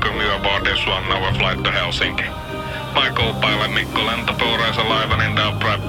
welcome you aboard this 1 hour flight to Helsinki. Michael Pilot Mikko Lentopyöräisen laivan